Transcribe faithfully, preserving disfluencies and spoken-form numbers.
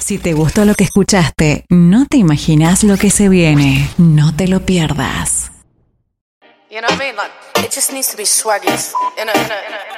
Si te gustó lo que escuchaste, no te imaginas lo que se viene. No te lo pierdas. You know what I mean? Like, it just needs to be swaggy. In a, in a, in a,